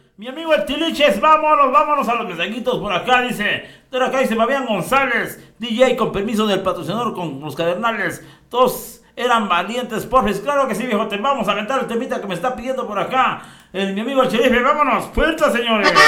Mi amigo el Tiliches, vámonos a los mensajitos por acá, dice. Por acá dice Fabián González, DJ con permiso del patrocinador con los Cardenales. Todos eran valientes, porfis. Claro que sí, viejo, te vamos a aventar el temita que me está pidiendo por acá. Mi amigo el Cherife, vámonos, fuerza, señores.